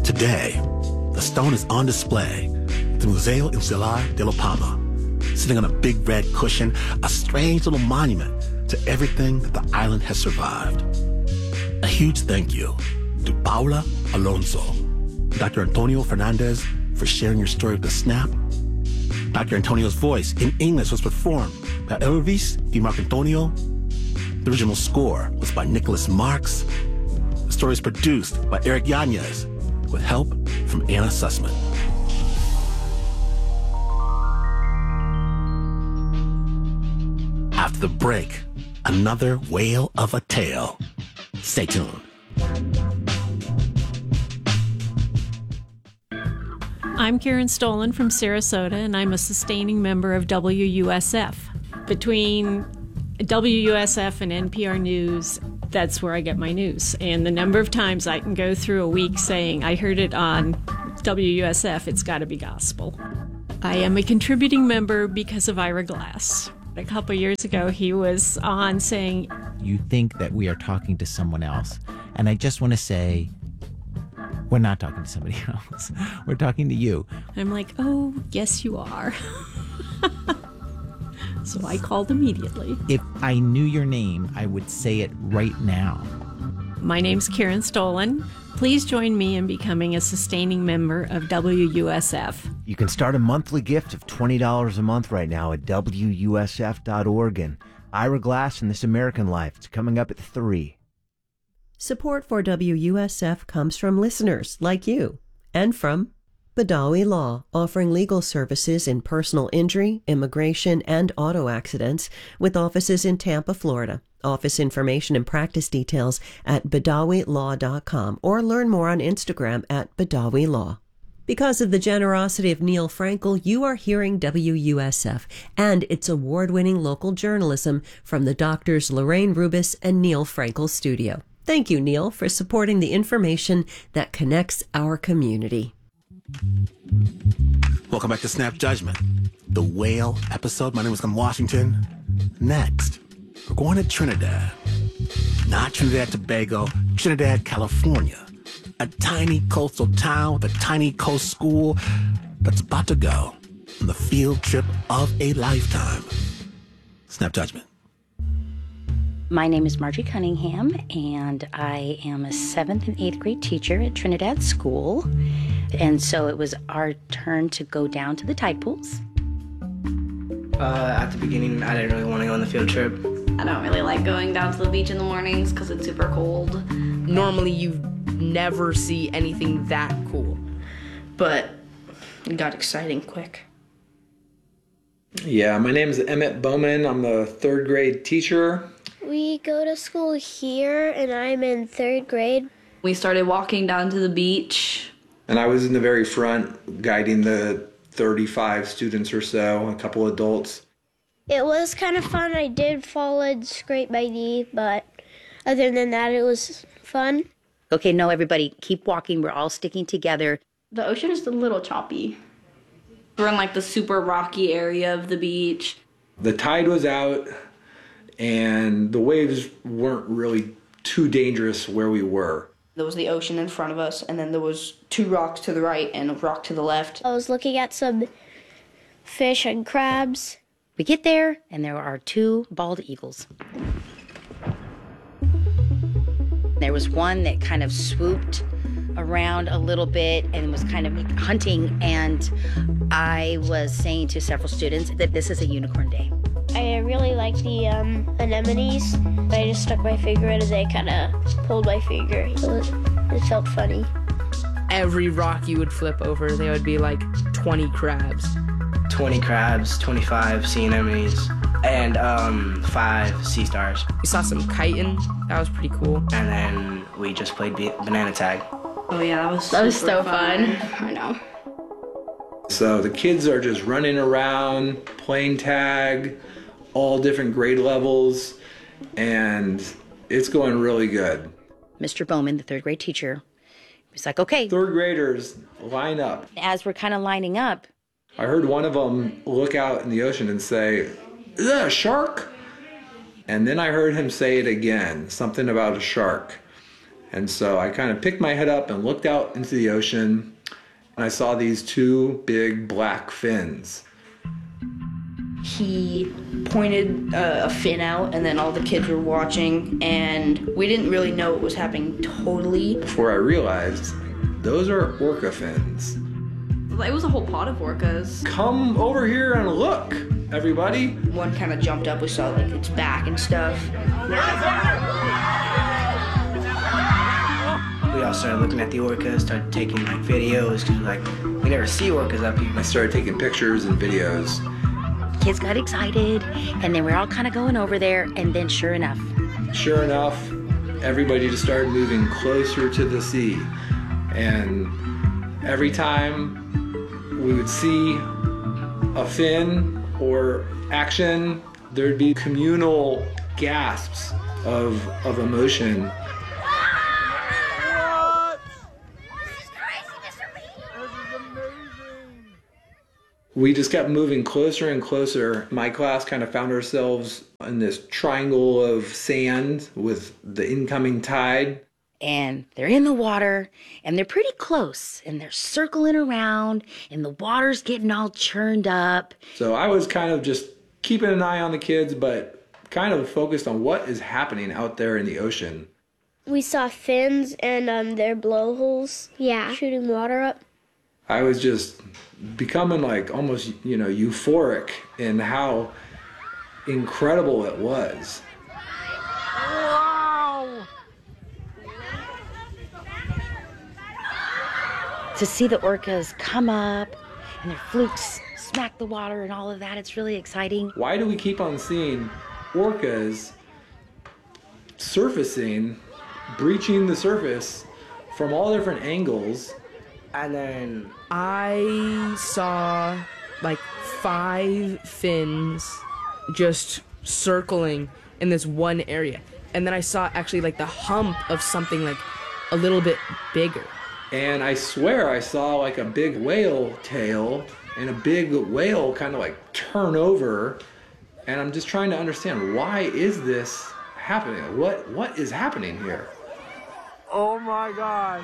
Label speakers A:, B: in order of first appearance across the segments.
A: Today, the stone is on display at the Museo Insular de La Palma, sitting on a big red cushion, a strange little monument to everything that the island has survived. A huge thank you to Paula Alonso, Dr. Antonio Fernandez for sharing your story with the Snap. Dr. Antonio's voice in English was performed by Elvis Di Marcantonio. The original score was by Nicholas Marks. The story is produced by Eric Yanez with help from Anna Sussman. After the break, another whale of a tale. Stay tuned.
B: I'm Karen Stolen from Sarasota, and I'm a sustaining member of WUSF. Between WUSF and NPR News, that's where I get my news. And the number of times I can go through a week saying, I heard it on WUSF, it's got to be gospel. I am a contributing member because of Ira Glass. A couple years ago, he was on saying,
C: you think that we are talking to someone else. And I just want to say, we're not talking to somebody else. We're talking to you.
B: I'm like, oh, yes, you are. So I called immediately.
C: If I knew your name, I would say it right now.
B: My name's Karen Stolen. Please join me in becoming a sustaining member of WUSF.
D: You can start a monthly gift of $20 a month right now at WUSF.org. And Ira Glass and This American Life. It's coming up at 3.
E: Support for WUSF comes from listeners like you and from Badawi Law, offering legal services in personal injury, immigration, and auto accidents with offices in Tampa, Florida. Office information and practice details at BadawiLaw.com or learn more on Instagram at Badawi Law. Because of the generosity of Neil Frankel, you are hearing WUSF and its award-winning local journalism from the doctors Lorraine Rubis and Neil Frankel Studio. Thank you, Neil, for supporting the information that connects our community.
A: Welcome back to Snap Judgment, the whale episode. My name is Glenn Washington. Next, we're going to Trinidad. Not Trinidad Tobago, Trinidad, California. A tiny coastal town with a tiny coast school that's about to go on the field trip of a lifetime. Snap Judgment.
F: My name is Margie Cunningham, and I am a 7th and 8th grade teacher at Trinidad School. And so it was our turn to go down to the tide pools.
G: At the beginning, I didn't really want to go on the field trip.
H: I don't really like going down to the beach in the mornings because it's super cold.
I: Normally, you never see anything that cool.
G: But it got exciting quick.
J: Yeah, my name is Emmett Bowman. I'm the 3rd grade teacher.
K: We go to school here, and I'm in 3rd grade.
H: We started walking down to the beach.
J: And I was in the very front, guiding the 35 students or so, a couple adults.
K: It was kind of fun. I did fall and scrape my knee, but other than that, it was fun.
F: Okay, no, everybody, keep walking. We're all sticking together.
H: The ocean is a little choppy. We're in like the super rocky area of the beach.
J: The tide was out, and the waves weren't really too dangerous where we were.
G: There was the ocean in front of us, and then there was 2 rocks to the right and a rock to the left.
K: I was looking at some fish and crabs.
F: We get there, and there are 2 bald eagles. There was one that kind of swooped around a little bit and was kind of hunting, and I was saying to several students that this is a unicorn day.
K: I really like the anemones. I just stuck my finger in and they kind of pulled my finger. It felt funny.
I: Every rock you would flip over, there would be like 20 crabs.
G: 20 crabs, 25 sea anemones, and 5 sea stars.
I: We saw some kiting. That was pretty cool.
G: And then we just played banana tag.
H: Oh yeah, that was so fun. I know.
J: So the kids are just running around, playing tag, all different grade levels, and it's going really good.
F: Mr. Bowman, the 3rd grade teacher, was like, okay.
J: 3rd graders, line up.
F: As we're kind of lining up,
J: I heard one of them look out in the ocean and say, "Is that a shark?" And then I heard him say it again, something about a shark. And so I kind of picked my head up and looked out into the ocean, and I saw these two big black fins.
H: He pointed a fin out, and then all the kids were watching, and we didn't really know what was happening totally.
J: Before I realized, those are orca fins.
H: It was a whole pod of orcas.
J: Come over here and look, everybody.
H: One kind of jumped up, we saw like its back and stuff.
G: We all started looking at the orcas, started taking like videos, because like we never see orcas up here.
J: I started taking pictures and videos.
F: Kids got excited, and then we're all kind of going over there, and then sure enough,
J: everybody just started moving closer to the sea. And every time we would see a fin or action, there'd be communal gasps of emotion. We just kept moving closer and closer. My class kind of found ourselves in this triangle of sand with the incoming tide.
F: and they're in the water and they're pretty close and they're circling around and the water's getting all churned up.
J: So I was kind of just keeping an eye on the kids, but kind of focused on what is happening out there in the ocean.
K: We saw fins and their blowholes, shooting water up.
J: I was just becoming like almost, euphoric in how incredible it was.
F: Wow! To see the orcas come up and their flukes smack the water and all of that, it's really exciting.
J: Why do we keep on seeing orcas surfacing, breaching the surface from all different angles?
G: And then
I: I saw like 5 fins just circling in this one area. And then I saw actually like the hump of something like a little bit bigger.
J: And I swear I saw like a big whale tail and a big whale kind of like turn over. And I'm just trying to understand, why is this happening? What is happening here?
L: Oh my God.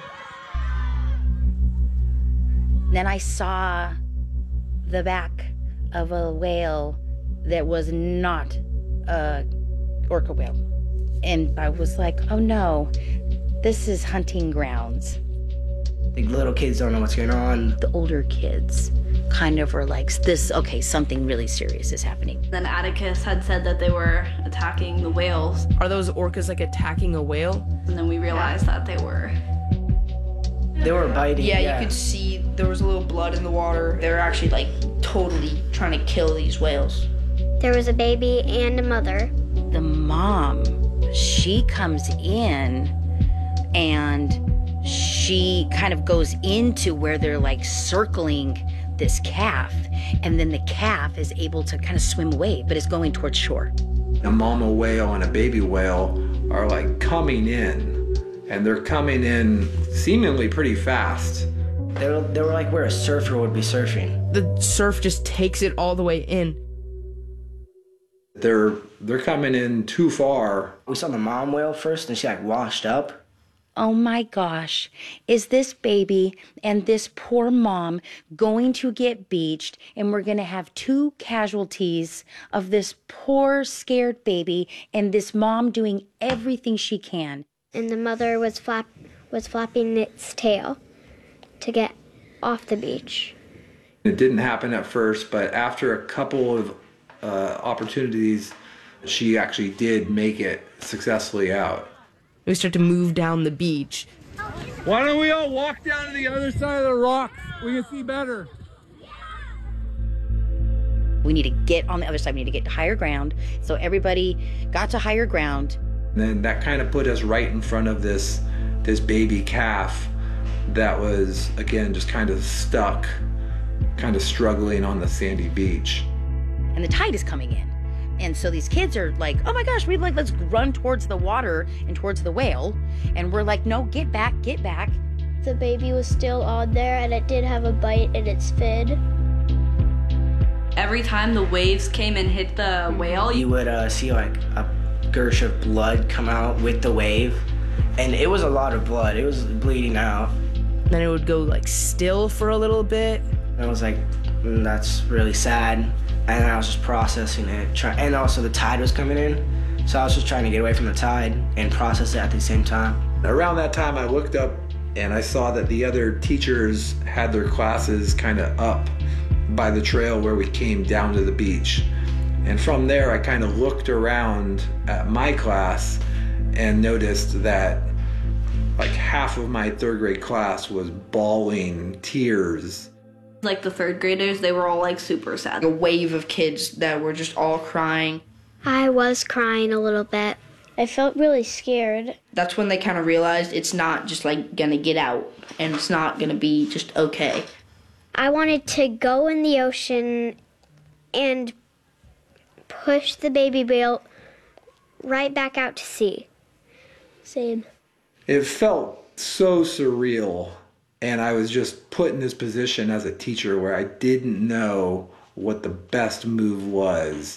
F: Then I saw the back of a whale that was not a orca whale. And I was like, oh no, this is hunting grounds.
G: the little kids don't know what's going on.
F: The older kids kind of were like, something really serious is happening.
H: Then Atticus had said that they were attacking the whales.
I: Are those orcas like attacking a whale?
H: And then we realized that they were.
G: They were biting.
H: Yeah, you could see there was a little blood in the water. They were actually like totally trying to kill these whales.
K: There was a baby and a mother.
F: The mom, she comes in and she kind of goes into where they're like circling this calf, and then the calf is able to kind of swim away, but is going towards shore.
J: A mama whale and a baby whale are like coming in, and they're coming in seemingly pretty fast.
G: They were like where a surfer would be surfing.
I: The surf just takes it all the way in.
J: They're coming in too far.
G: We saw the mom whale first, and she like washed up.
F: Oh my gosh, is this baby and this poor mom going to get beached, and we're going to have 2 casualties of this poor scared baby and this mom doing everything she can.
K: And the mother was flapping its tail to get off the beach.
J: It didn't happen at first, but after a couple of opportunities, she actually did make it successfully out.
I: We start to move down the beach.
L: Why don't we all walk down to the other side of the rock? We can see better.
F: We need to get on the other side. We need to get to higher ground. So everybody got to higher ground.
J: And then that kind of put us right in front of this baby calf that was, again, just kind of stuck, kind of struggling on the sandy beach.
F: And the tide is coming in. And so these kids are like, oh my gosh, let's run towards the water and towards the whale. And we're like, no, get back, get back.
K: The baby was still on there, and it did have a bite in its fin.
H: Every time the waves came and hit the whale,
G: You would see like a gush of blood come out with the wave, and it was a lot of blood. It was bleeding out.
I: Then it would go like still for a little bit.
G: I was like, that's really sad. And I was just processing it. And also the tide was coming in. So I was just trying to get away from the tide and process it at the same time.
J: Around that time, I looked up and I saw that the other teachers had their classes kind of up by the trail where we came down to the beach. And from there, I kind of looked around at my class and noticed that like half of my third grade class was bawling tears.
H: Like the third graders, they were all like super sad. A wave of kids that were just all crying.
K: I was crying a little bit. I felt really scared.
H: That's when they kind of realized it's not just like gonna get out and it's not gonna be just okay.
K: I wanted to go in the ocean and push the baby whale right back out to sea. Same.
J: It felt so surreal, and I was just put in this position as a teacher where I didn't know what the best move was.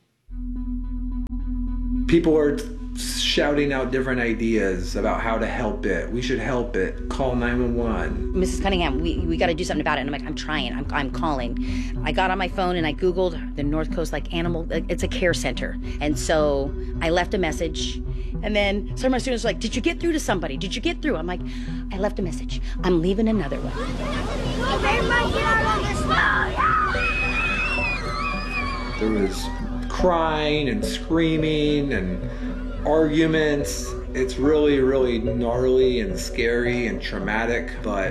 J: People are shouting out different ideas about how to help it. We should help it. Call 911.
F: Mrs. Cunningham, we got to do something about it. And I'm like, I'm trying. I'm calling. I got on my phone and I Googled the North Coast animal. It's a care center. And so I left a message. And then some of my students were like, did you get through to somebody? Did you get through? I'm like, I left a message. I'm leaving another one.
J: There was crying and screaming and arguments. It's really, really gnarly and scary and traumatic, but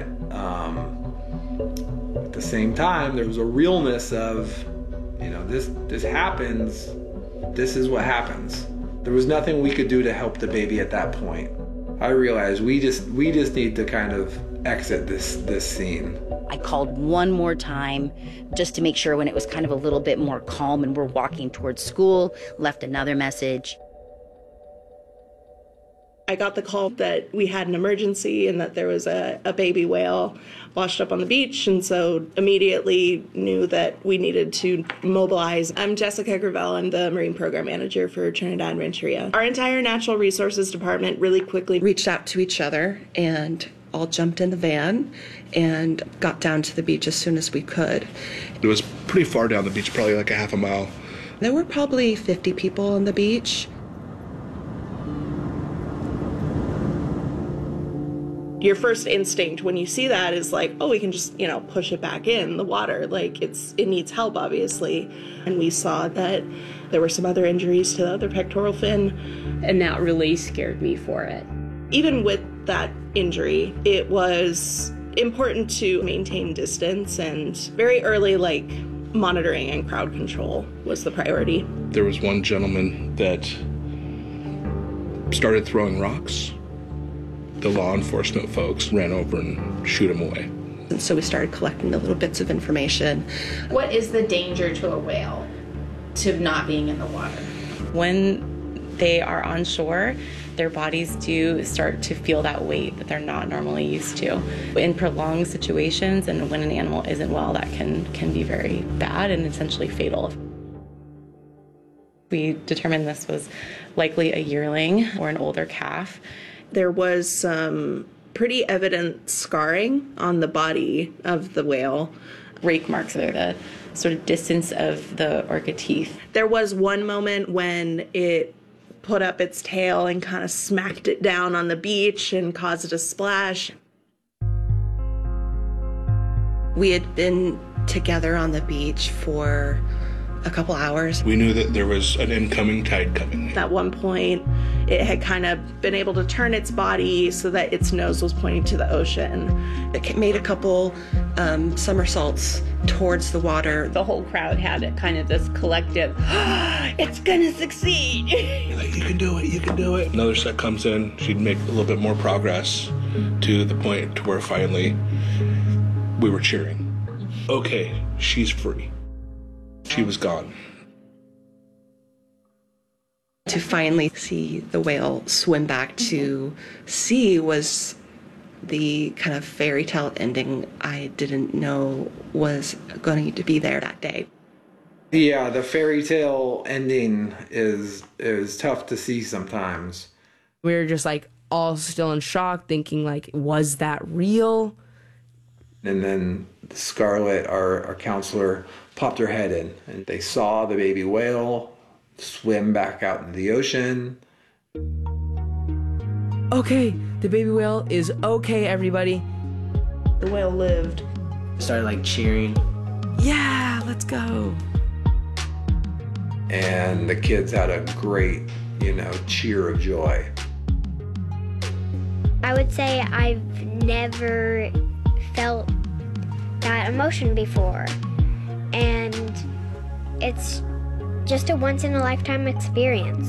J: at the same time, there was a realness of, this happens. This is what happens. There was nothing we could do to help the baby at that point. I realized we just need to kind of exit this scene.
F: I called one more time just to make sure when it was kind of a little bit more calm and we're walking towards school, left another message.
M: I got the call that we had an emergency and that there was a baby whale washed up on the beach, and so immediately knew that we needed to mobilize. I'm Jessica Gravel. I'm the Marine Program Manager for Trinidad Rancheria. Our entire Natural Resources Department really quickly reached out to each other and all jumped in the van and got down to the beach as soon as we could.
N: It was pretty far down the beach, probably like a half a mile.
M: There were probably 50 people on the beach. Your first instinct when you see that is like, oh, we can just, push it back in the water. Like it needs help, obviously. And we saw that there were some other injuries to the other pectoral fin.
B: And that really scared me for it.
M: Even with that injury, it was important to maintain distance, and very early, monitoring and crowd control was the priority.
N: There was one gentleman that started throwing rocks. The law enforcement folks ran over and shoot him away.
M: And so we started collecting the little bits of information.
O: What is the danger to a whale to not being in the water?
P: When they are on shore, their bodies do start to feel that weight that they're not normally used to. In prolonged situations and when an animal isn't well, that can be very bad and essentially fatal. We determined this was likely a yearling or an older calf.
M: There was some pretty evident scarring on the body of the whale.
P: Rake marks are the sort of distance of the orca teeth.
M: There was one moment when it put up its tail and kind of smacked it down on the beach and caused a splash. We had been together on the beach for a couple hours.
N: We knew that there was an incoming tide coming.
M: At one point, it had kind of been able to turn its body so that its nose was pointing to the ocean. It made a couple somersaults towards the water.
B: The whole crowd had it kind of this collective, it's gonna succeed.
N: Like, you can do it, you can do it. Another set comes in, she'd make a little bit more progress to the point to where finally we were cheering. Okay, she's free. She was gone.
M: To finally see the whale swim back to sea was the kind of fairy tale ending I didn't know was going to be there that day.
J: Yeah, the fairy tale ending is tough to see sometimes.
I: We were just like, all still in shock, thinking like, was that real?
J: And then Scarlett, our counselor, popped her head in, and they saw the baby whale swim back out into the ocean.
I: Okay, the baby whale is okay, everybody.
H: The whale lived.
G: Started like cheering.
I: Yeah, let's go.
J: And the kids had a great, cheer of joy.
K: I would say I've never felt that emotion before. And it's just a once-in-a-lifetime experience.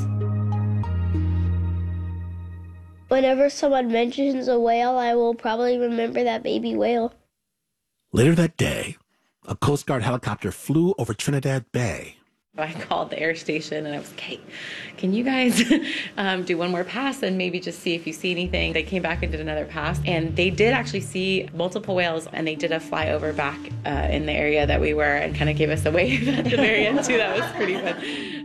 Q: Whenever someone mentions a whale, I will probably remember that baby whale.
A: Later that day, a Coast Guard helicopter flew over Trinidad Bay.
P: I called the air station and I was like, hey, can you guys do one more pass and maybe just see if you see anything? They came back and did another pass, and they did actually see multiple whales, and they did a flyover back in the area that we were and kind of gave us a wave at the very end too. That was pretty fun.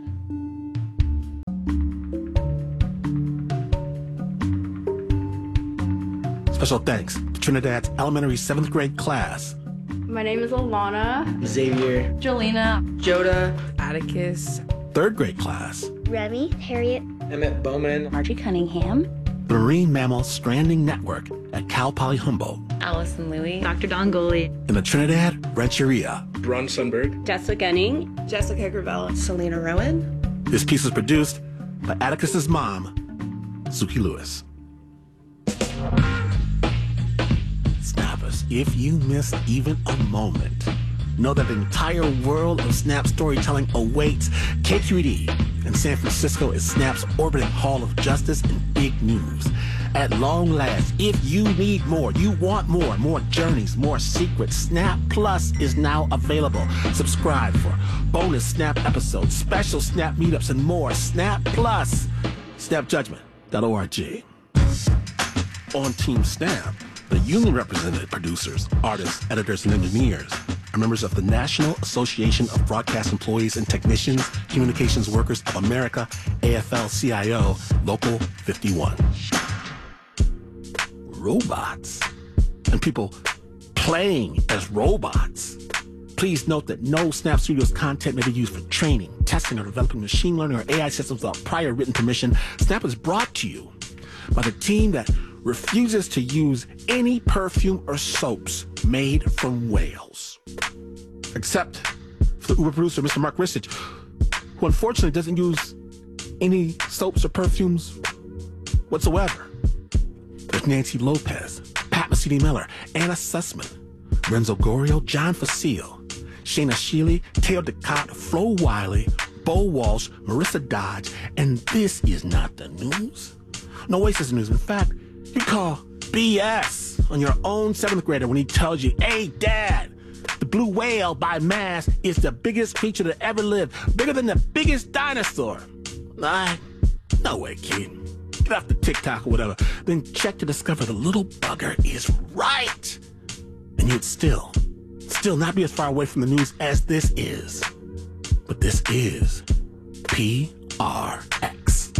A: Special thanks to Trinidad's elementary 7th grade class.
R: My name is Alana.
G: Xavier.
R: Jolena.
I: Joda. Atticus.
A: 3rd grade class.
K: Remy. Harriet.
J: Emmett Bowman.
F: Margie Cunningham.
A: The Marine Mammal Stranding Network at Cal Poly Humboldt.
P: Allison Louie.
R: Dr. Don Goley.
A: In the Trinidad Rancheria.
N: Ron Sundberg.
R: Jessica Gunning.
M: Jessica Gravella.
H: Selena Rowan.
A: This piece was produced by Atticus's mom, Suki Lewis. Snappers, if you missed even a moment, know that the entire world of Snap storytelling awaits. KQED in San Francisco is Snap's orbiting Hall of Justice and big news. At long last, if you need more, you want more journeys, more secrets, Snap Plus is now available. Subscribe for bonus Snap episodes, special Snap meetups, and more. Snap Plus. SnapJudgment.org. On Team Snap, the union-represented producers, artists, editors, and engineers are members of the National Association of Broadcast Employees and Technicians, Communications Workers of America, AFL-CIO, Local 51. Robots and people playing as robots. Please note that no Snap Studios content may be used for training, testing, or developing machine learning or AI systems without prior written permission. Snap is brought to you by the team that refuses to use any perfume or soaps made from whales. Except for the Uber producer, Mr. Mark Rissich, who unfortunately doesn't use any soaps or perfumes whatsoever. There's Nancy Lopez, Pat Mesiti-Miller, Anna Sussman, Renzo Gorio, John Facile, Shayna Shealy, Teo Ducott, Flo Wiley, Bo Walsh, Marissa Dodge, and this is not the news. No Oasis news. In fact, you call BS on your own 7th grader when he tells you, hey, Dad, the blue whale by mass is the biggest creature that ever lived, bigger than the biggest dinosaur. No way, kid. Get off the TikTok or whatever. Then check to discover the little bugger is right. And you'd still not be as far away from the news as this is. But this is PRX.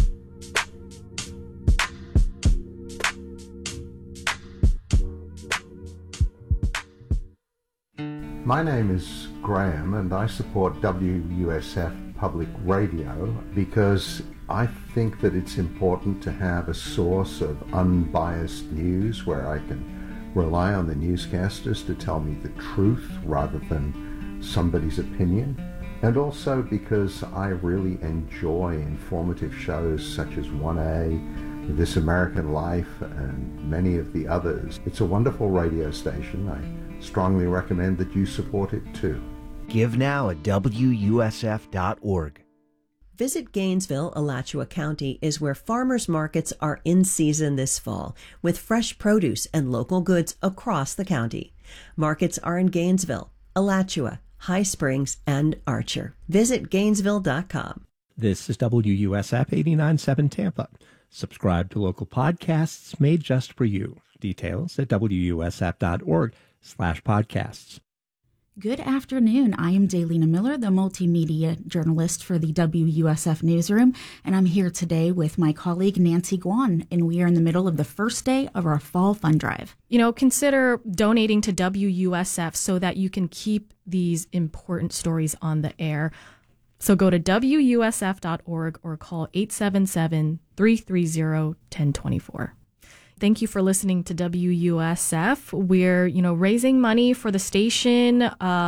S: My name is Graham and I support WUSF Public Radio because I think that it's important to have a source of unbiased news where I can rely on the newscasters to tell me the truth rather than somebody's opinion. And also because I really enjoy informative shows such as 1A, This American Life, and many of the others. It's a wonderful radio station. I strongly recommend that you support it too.
D: Give now at WUSF.org.
E: Visit Gainesville, Alachua County is where farmers markets are in season this fall, with fresh produce and local goods across the county. Markets are in Gainesville, Alachua, High Springs, and Archer. Visit Gainesville.com.
T: This is WUSF 89.7 Tampa. Subscribe to local podcasts made just for you. Details at WUSF.org/podcasts.
U: Good afternoon. I am Daylina Miller, the multimedia journalist for the WUSF Newsroom, and I'm here today with my colleague Nancy Guan, and we are in the middle of the first day of our fall fund drive.
V: Consider donating to WUSF so that you can keep these important stories on the air. So go to WUSF.org or call 877-330-1024. Thank you for listening to WUSF. We're, raising money for the station.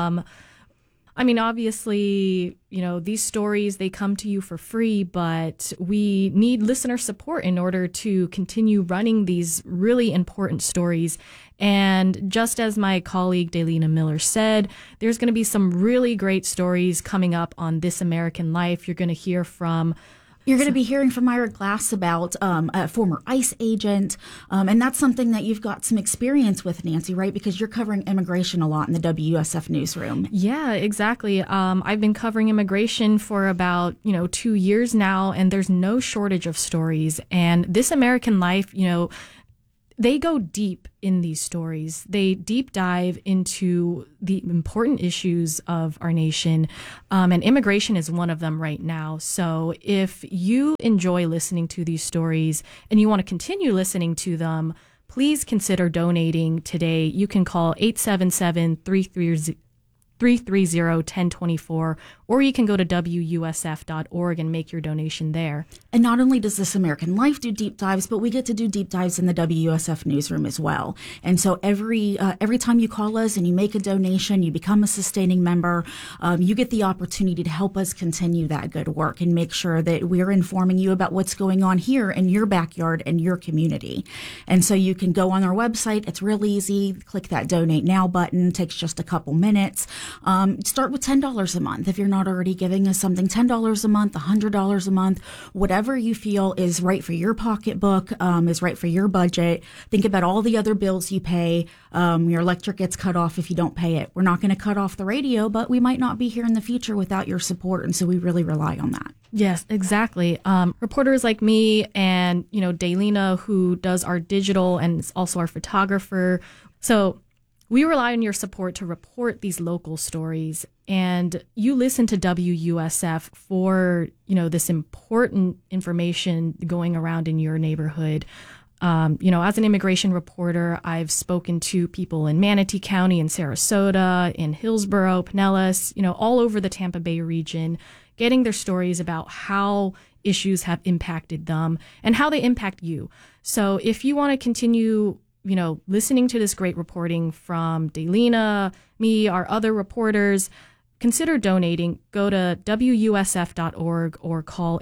V: Obviously, these stories, they come to you for free, but we need listener support in order to continue running these really important stories. And just as my colleague Daylina Miller said, there's going to be some really great stories coming up on This American Life. You're going to hear from
U: You're going to be hearing from Ira Glass about a former ICE agent, and that's something that you've got some experience with, Nancy, right? Because you're covering immigration a lot in the WUSF newsroom.
V: Yeah, exactly. I've been covering immigration for about, 2 years now, and there's no shortage of stories. And This American Life, they go deep in these stories. They deep dive into the important issues of our nation, and immigration is one of them right now. So if you enjoy listening to these stories and you want to continue listening to them, please consider donating today. You can call 877-330-1024, or you can go to WUSF.org and make your donation there.
U: And not only does This American Life do deep dives, but we get to do deep dives in the WUSF newsroom as well. And so every time you call us and you make a donation, you become a sustaining member, you get the opportunity to help us continue that good work and make sure that we're informing you about what's going on here in your backyard and your community. And so you can go on our website. It's real easy. Click that Donate Now button. It takes just a couple minutes. Start with $10 a month. If you're not already giving us something, $10 a month, $100 a month, whatever you feel is right for your pocketbook, is right for your budget. Think about all the other bills you pay. Your electric gets cut off if you don't pay it. We're not going to cut off the radio, but we might not be here in the future without your support. And so we really rely on that.
V: Yes, exactly. Reporters like me and, Daylina, who does our digital and is also our photographer. So we rely on your support to report these local stories, and you listen to WUSF for, this important information going around in your neighborhood. As an immigration reporter, I've spoken to people in Manatee County, in Sarasota, in Hillsborough, Pinellas, all over the Tampa Bay region, getting their stories about how issues have impacted them and how they impact you. So if you want to continue listening to this great reporting from Daylina, me, our other reporters, consider donating. Go to WUSF.org or call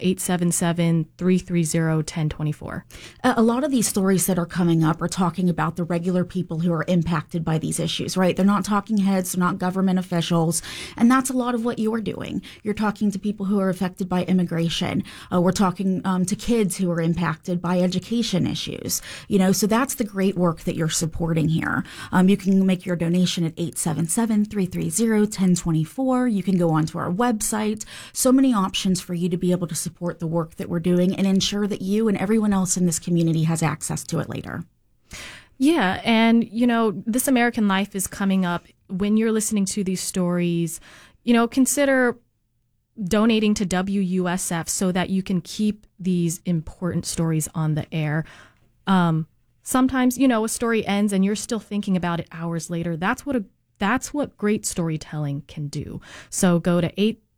V: 877-330-1024.
U: A lot of these stories that are coming up are talking about the regular people who are impacted by these issues, right? They're not talking heads, they're not government officials, and that's a lot of what you're doing. You're talking to people who are affected by immigration. We're talking to kids who are impacted by education issues. So that's the great work that you're supporting here. You can make your donation at 877-330-1024. You can go onto our website. So many options for you to be able to support the work that we're doing and ensure that you and everyone else in this community has access to it later.
V: Yeah, and, This American Life is coming up. When you're listening to these stories, consider donating to WUSF so that you can keep these important stories on the air. Sometimes, a story ends and you're still thinking about it hours later. That's what great storytelling can do. So go to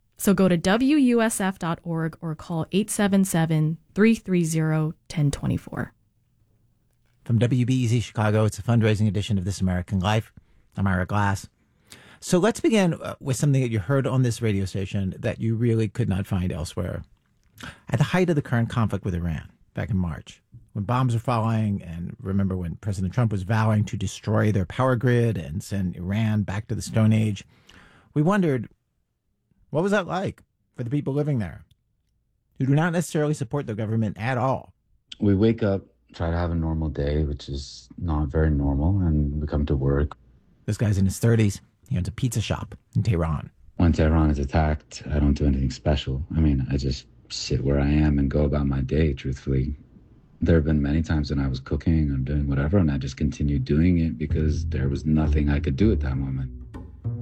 V: WUSF.org or call 877-330-1024.
C: From WBEZ Chicago, it's a fundraising edition of This American Life. I'm Ira Glass. So let's begin with something that you heard on this radio station that you really could not find elsewhere. At the height of the current conflict with Iran, back in March, when bombs were falling, and remember when President Trump was vowing to destroy their power grid and send Iran back to the Stone Age, we wondered, what was that like for the people living there who do not necessarily support the government at all?
W: We wake up, try to have a normal day, which is not very normal, and we come to work.
C: This guy's in his 30s. He owns a pizza shop in Tehran.
W: When Tehran is attacked, I don't do anything special. I just sit where I am and go about my day, truthfully. There have been many times when I was cooking or doing whatever, and I just continued doing it because there was nothing I could do at that moment.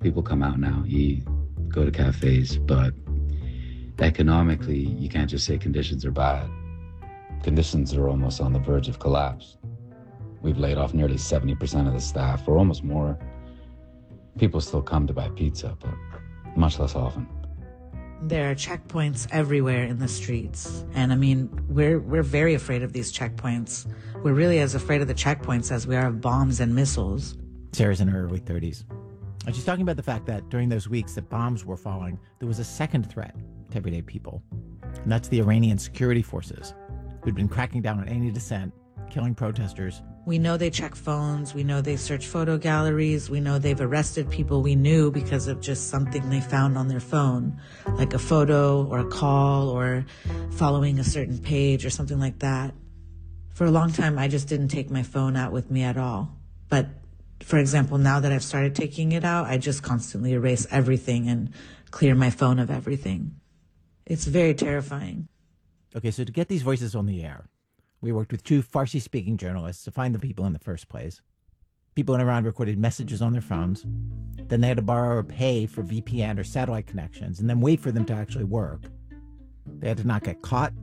W: People come out now, eat, go to cafes, but economically, you can't just say conditions are bad. Conditions are almost on the verge of collapse. We've laid off nearly 70% of the staff, or almost more. People still come to buy pizza, but much less often.
B: There are checkpoints everywhere in the streets. And I mean, we're very afraid of these checkpoints. We're really as afraid of the checkpoints as we are of bombs and missiles.
C: Sarah's in her early 30s. And she's talking about the fact that during those weeks that bombs were falling, there was a second threat to everyday people. And that's the Iranian security forces, who'd been cracking down on any dissent, killing protesters.
B: We know they check phones. We know they search photo galleries. We know they've arrested people we knew because of just something they found on their phone, like a photo or a call or following a certain page or something like that. For a long time, I just didn't take my phone out with me at all. But for example, now that I've started taking it out, I just constantly erase everything and clear my phone of everything. It's very terrifying.
C: Okay, so to get these voices on the air, we worked with 2 Farsi-speaking journalists to find the people in the first place. People in Iran recorded messages on their phones. Then they had to borrow or pay for VPN or satellite connections and then wait for them to actually work. They had to not get caught.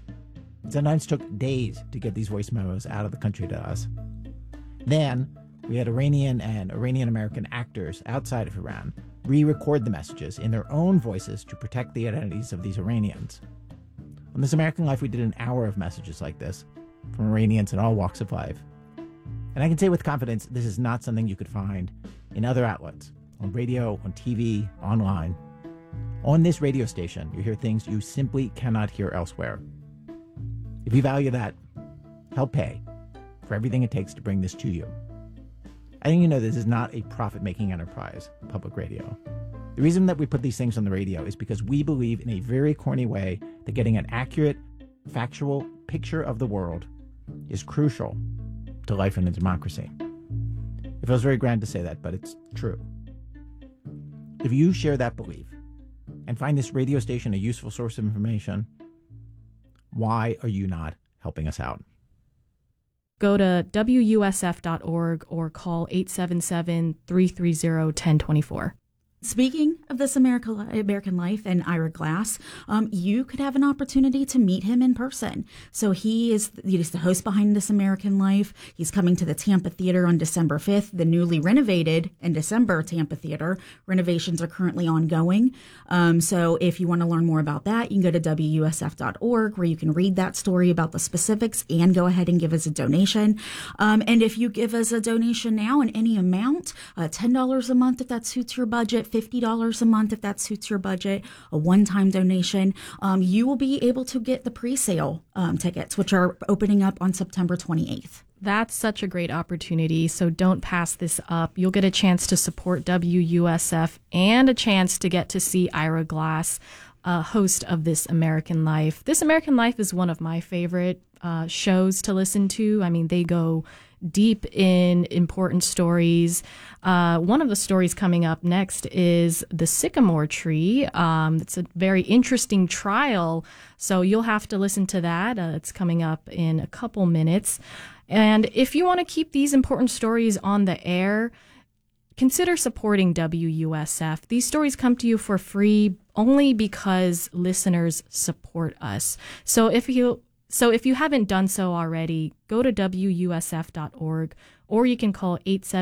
C: It sometimes took days to get these voice memos out of the country to us. Then we had Iranian and Iranian-American actors outside of Iran re-record the messages in their own voices to protect the identities of these Iranians. On This American Life, we did an hour of messages like this from Iranians in all walks of life. And I can say with confidence, this is not something you could find in other outlets, on radio, on TV, online. On this radio station, you hear things you simply cannot hear elsewhere. If you value that, help pay for everything it takes to bring this to you. I think you know this is not a profit-making enterprise, public radio. The reason that we put these things on the radio is because we believe in a very corny way that getting an accurate, factual picture of the world is crucial to life in a democracy. It feels very grand to say that, but it's true. If you share that belief and find this radio station a useful source of information, why are you not helping us out?
V: Go to WUSF.org or call 877-330-1024.
U: Speaking of This American Life and Ira Glass, you could have an opportunity to meet him in person. So he's the host behind This American Life. He's coming to the Tampa Theater on December 5th, the newly renovated in December Tampa Theater. Renovations are currently ongoing. So if you want to learn more about that, you can go to WUSF.org, where you can read that story about the specifics and go ahead and give us a donation. And if you give us a donation now in any amount, $10 a month if that suits your budget, $50 a month if that suits your budget, a one-time donation, you will be able to get the pre-sale tickets, which are opening up on September 28th.
V: That's such a great opportunity, so don't pass this up. You'll get a chance to support WUSF and a chance to get to see Ira Glass, host of This American Life. This American Life is one of my favorite shows to listen to. I mean, they go deep in important stories. One of the stories coming up next is the sycamore tree. It's a very interesting trial, so you'll have to listen to that. It's coming up in a couple minutes. And if you want to keep these important stories on the air, consider supporting WUSF. These stories come to you for free only because listeners support us. So if you haven't done so already, go to WUSF.org, or you can call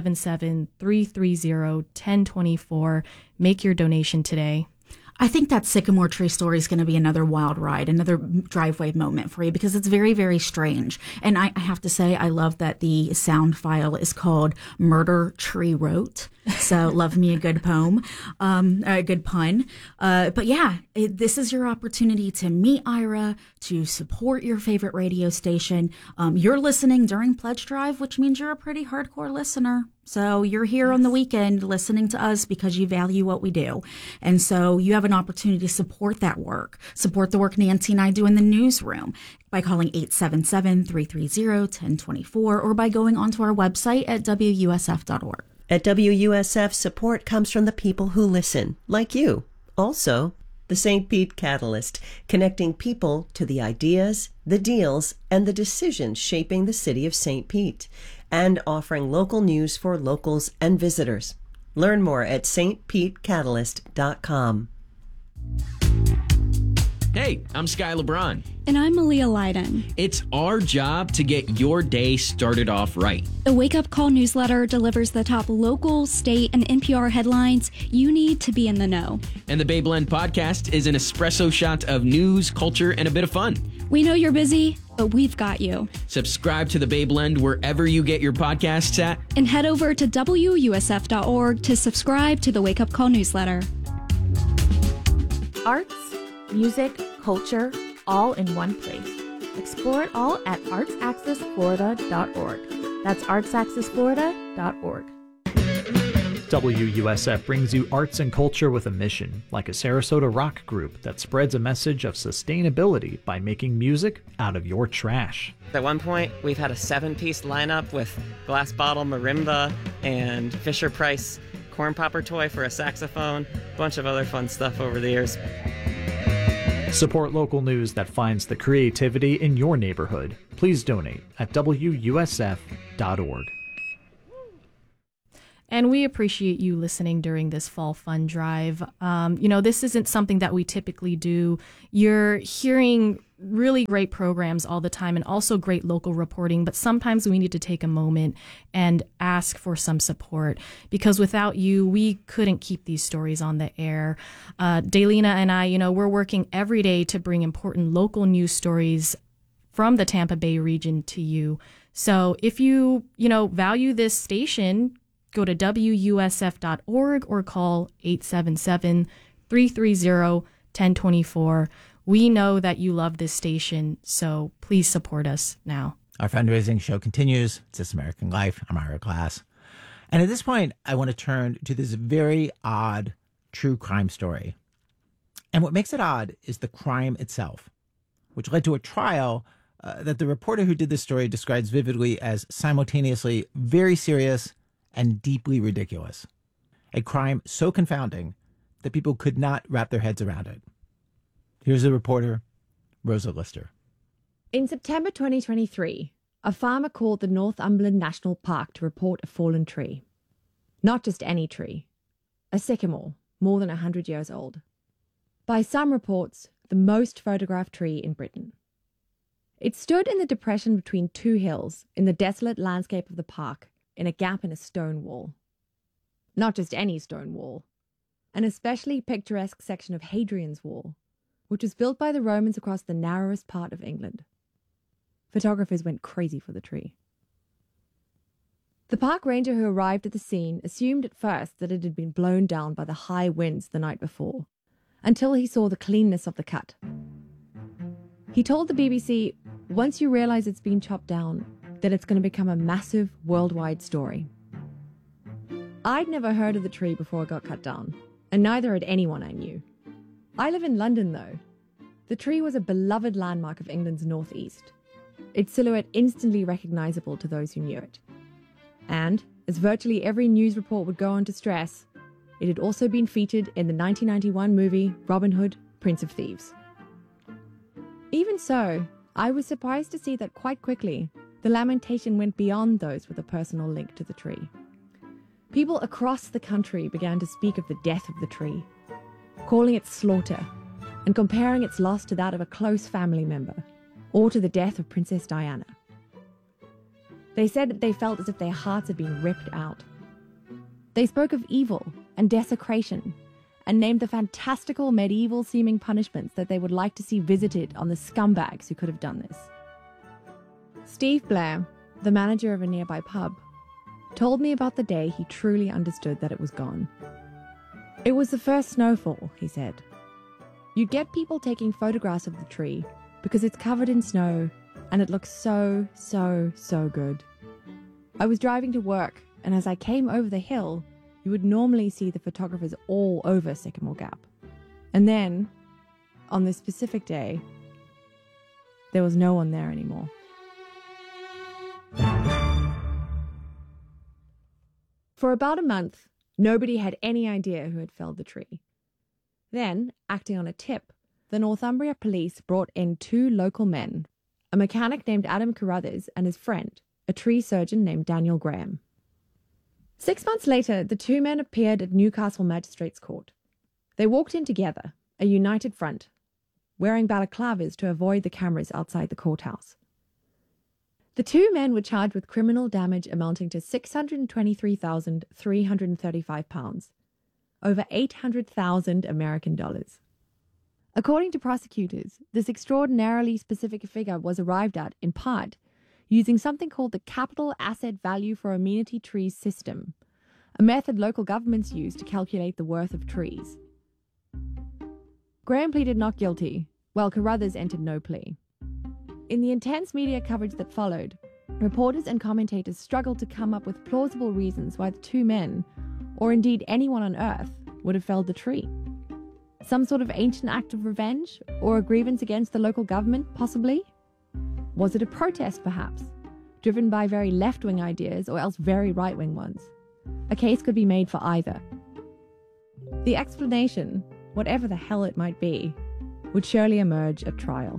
V: 877-330-1024. Make your donation today.
U: I think that sycamore tree story is going to be another wild ride, another driveway moment for you, because it's very, very strange. And I have to say, I love that the sound file is called Murder Tree Wrote. So love me a good poem, a good pun. But yeah, this is your opportunity to meet Ira, to support your favorite radio station. You're listening during Pledge Drive, which means you're a pretty hardcore listener. So you're here on the weekend listening to us because you value what we do. And so you have an opportunity to support that work, support the work Nancy and I do in the newsroom by calling 877-330-1024 or by going onto our website at WUSF.org.
E: At WUSF, support comes from the people who listen, like you. Also, the St. Pete Catalyst, connecting people to the ideas, the deals, and the decisions shaping the city of St. Pete, and offering local news for locals and visitors. Learn more at stpetecatalyst.com.
L: Hey, I'm Sky LeBron.
O: And I'm Malia Leiden.
L: It's our job to get your day started off right.
O: The Wake Up Call newsletter delivers the top local, state, and NPR headlines you need to be in the know.
L: And the Bay Blend podcast is an espresso shot of news, culture, and a bit of fun.
O: We know you're busy, but we've got you.
L: Subscribe to the Bay Blend wherever you get your podcasts at.
O: And head over to WUSF.org to subscribe to the Wake Up Call newsletter.
Q: Arts, music, culture, all in one place. Explore it all at artsaccessflorida.org. That's artsaccessflorida.org.
X: WUSF brings you arts and culture with a mission, like a Sarasota rock group that spreads a message of sustainability by making music out of your trash.
Y: At one point, we've had a 7-piece lineup with Glass Bottle Marimba and Fisher-Price corn popper toy for a saxophone, a bunch of other fun stuff over the years.
X: Support local news that finds the creativity in your neighborhood. Please donate at WUSF.org.
V: And we appreciate you listening during this fall fund drive. This isn't something that we typically do. You're hearing really great programs all the time and also great local reporting, but sometimes we need to take a moment and ask for some support, because without you, we couldn't keep these stories on the air. Daylina and I, we're working every day to bring important local news stories from the Tampa Bay region to you. So if you value this station, go to WUSF.org or call 877-330-1024. We know that you love this station, so please support us now.
C: Our fundraising show continues. It's This American Life. I'm Ira Glass. And at this point, I want to turn to this very odd true crime story. And what makes it odd is the crime itself, which led to a trial that the reporter who did this story describes vividly as simultaneously very serious and deeply ridiculous. A crime so confounding that people could not wrap their heads around it. Here's the reporter, Rosa Lister.
Z: In September 2023, a farmer called the Northumberland National Park to report a fallen tree. Not just any tree, a sycamore, more than 100 years old. By some reports, the most photographed tree in Britain. It stood in the depression between two hills in the desolate landscape of the park, in a gap in a stone wall. Not just any stone wall, an especially picturesque section of Hadrian's Wall, which was built by the Romans across the narrowest part of England. Photographers went crazy for the tree. The park ranger who arrived at the scene assumed at first that it had been blown down by the high winds the night before, until he saw the cleanness of the cut. He told the BBC, once you realize it's been chopped down, then it's going to become a massive worldwide story. I'd never heard of the tree before it got cut down, and neither had anyone I knew. I live in London, though. The tree was a beloved landmark of England's northeast, its silhouette instantly recognizable to those who knew it. And, as virtually every news report would go on to stress, it had also been featured in the 1991 movie Robin Hood, Prince of Thieves. Even so, I was surprised to see that quite quickly, the lamentation went beyond those with a personal link to the tree. People across the country began to speak of the death of the tree, calling it slaughter, and comparing its loss to that of a close family member, or to the death of Princess Diana. They said that they felt as if their hearts had been ripped out. They spoke of evil and desecration, and named the fantastical medieval-seeming punishments that they would like to see visited on the scumbags who could have done this. Steve Blair, the manager of a nearby pub, told me about the day he truly understood that it was gone. It was the first snowfall, he said. You'd get people taking photographs of the tree because it's covered in snow and it looks so, so, so good. I was driving to work, and as I came over the hill, you would normally see the photographers all over Sycamore Gap. And then, on this specific day, there was no one there anymore. For about a month, nobody had any idea who had felled the tree. Then, acting on a tip, the Northumbria police brought in two local men, a mechanic named Adam Carruthers and his friend, a tree surgeon named Daniel Graham. 6 months later, the two men appeared at Newcastle Magistrates Court. They walked in together, a united front, wearing balaclavas to avoid the cameras outside the courthouse. The two men were charged with criminal damage amounting to £623,335, over 800,000 American dollars. According to prosecutors, this extraordinarily specific figure was arrived at, in part, using something called the Capital Asset Value for Amenity Trees system, a method local governments use to calculate the worth of trees. Graham pleaded not guilty, while Carruthers entered no plea. In the intense media coverage that followed, reporters and commentators struggled to come up with plausible reasons why the two men, or indeed anyone on Earth, would have felled the tree. Some sort of ancient act of revenge, or a grievance against the local government, possibly? Was it a protest, perhaps, driven by very left-wing ideas or else very right-wing ones? A case could be made for either. The explanation, whatever the hell it might be, would surely emerge at trial.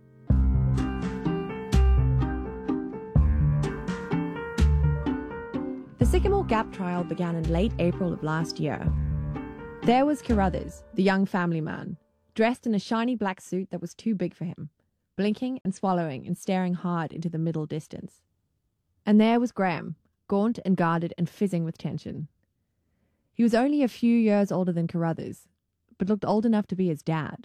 Z: The Sycamore Gap trial began in late April of last year. There was Carruthers, the young family man, dressed in a shiny black suit that was too big for him, blinking and swallowing and staring hard into the middle distance. And there was Graham, gaunt and guarded and fizzing with tension. He was only a few years older than Carruthers, but looked old enough to be his dad.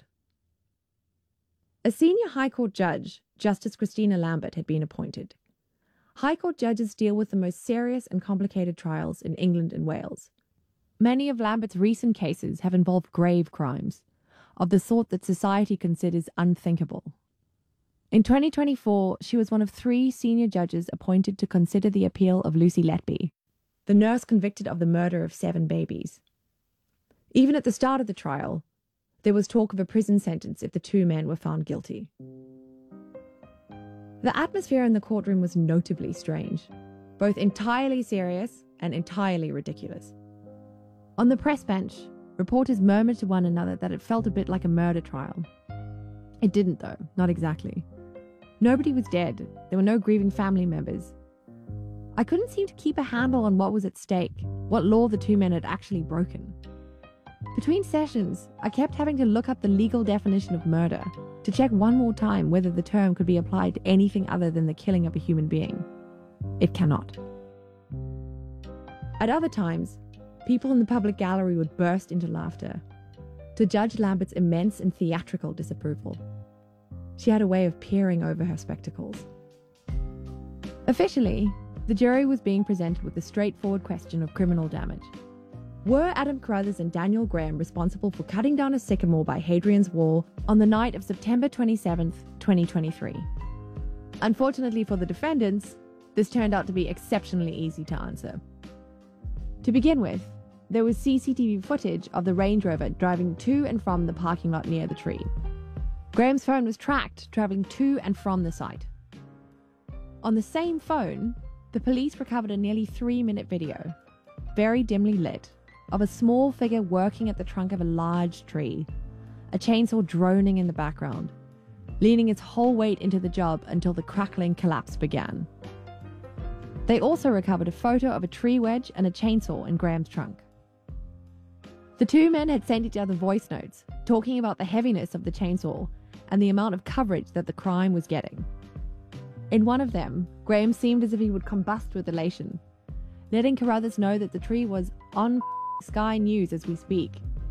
Z: A senior High Court judge, Justice Christina Lambert, had been appointed. High Court judges deal with the most serious and complicated trials in England and Wales. Many of Lambert's recent cases have involved grave crimes, of the sort that society considers unthinkable. In 2024, she was one of 3 senior judges appointed to consider the appeal of Lucy Letby, the nurse convicted of the murder of 7 babies. Even at the start of the trial, there was talk of a prison sentence if the two men were found guilty. The atmosphere in the courtroom was notably strange, both entirely serious and entirely ridiculous. On the press bench, reporters murmured to one another that it felt a bit like a murder trial. It didn't, though, not exactly. Nobody was dead. There were no grieving family members. I couldn't seem to keep a handle on what was at stake, what law the two men had actually broken. Between sessions, I kept having to look up the legal definition of murder to check one more time whether the term could be applied to anything other than the killing of a human being. It cannot. At other times, people in the public gallery would burst into laughter, to Judge Lambert's immense and theatrical disapproval. She had a way of peering over her spectacles. Officially, the jury was being presented with the straightforward question of criminal damage. Were Adam Carruthers and Daniel Graham responsible for cutting down a sycamore by Hadrian's Wall on the night of September 27, 2023? Unfortunately for the defendants, this turned out to be exceptionally easy to answer. To begin with, there was CCTV footage of the Range Rover driving to and from the parking lot near the tree. Graham's phone was tracked traveling to and from the site. On the same phone, the police recovered a nearly 3-minute video, very dimly lit, of a small figure working at the trunk of a large tree, a chainsaw droning in the background, leaning its whole weight into the job until the crackling collapse began. They also recovered a photo of a tree wedge and a chainsaw in Graham's trunk. The two men had sent each other voice notes, talking about the heaviness of the chainsaw and the amount of coverage that the crime was getting. In one of them, Graham seemed as if he would combust with elation, letting Carruthers know that the tree was on Sky News as we speak.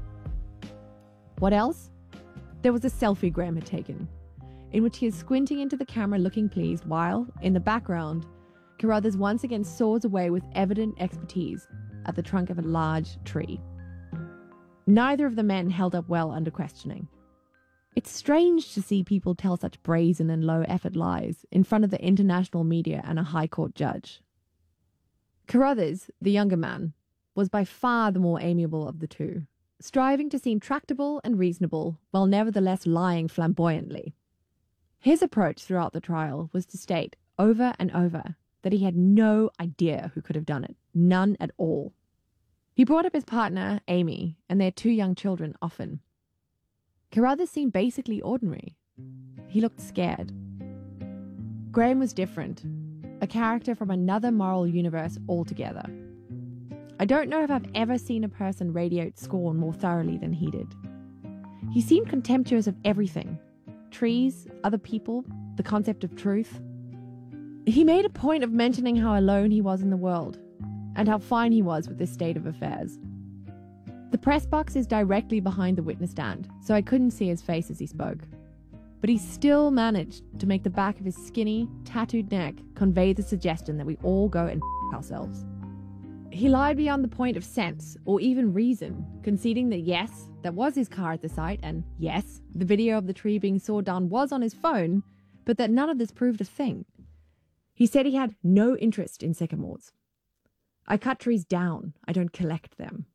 Z: What else? There was a selfie Graham had taken, in which he is squinting into the camera looking pleased while, in the background, Carruthers once again saws away with evident expertise at the trunk of a large tree. Neither of the men held up well under questioning. It's strange to see people tell such brazen and low-effort lies in front of the international media and a High Court judge. Carruthers, the younger man, was by far the more amiable of the two, striving to seem tractable and reasonable while nevertheless lying flamboyantly. His approach throughout the trial was to state over and over that he had no idea who could have done it, none at all. He brought up his partner, Amy, and their 2 young children often. Carruthers seemed basically ordinary. He looked scared. Graham was different, a character from another moral universe altogether. I don't know if I've ever seen a person radiate scorn more thoroughly than he did. He seemed contemptuous of everything. Trees, other people, the concept of truth. He made a point of mentioning how alone he was in the world, and how fine he was with this state of affairs. The press box is directly behind the witness stand, so I couldn't see his face as he spoke. But he still managed to make the back of his skinny, tattooed neck convey the suggestion that we all go and ourselves. He lied beyond the point of sense, or even reason, conceding that yes, that was his car at the site, and yes, the video of the tree being sawed down was on his phone, but that none of this proved a thing. He said he had no interest in sycamores. I cut trees down, I don't collect them.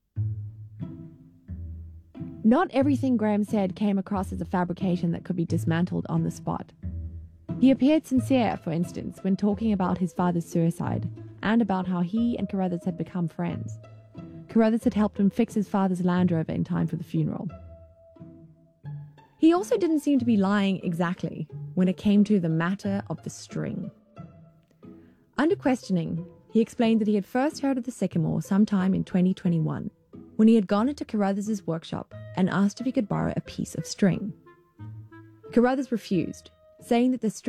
Z: Not everything Graham said came across as a fabrication that could be dismantled on the spot. He appeared sincere, for instance, when talking about his father's suicide, and about how he and Carruthers had become friends. Carruthers had helped him fix his father's Land Rover in time for the funeral. He also didn't seem to be lying exactly when it came to the matter of the string. Under questioning, he explained that he had first heard of the sycamore sometime in 2021, when he had gone into Carruthers' workshop and asked if he could borrow a piece of string. Carruthers refused, saying that the string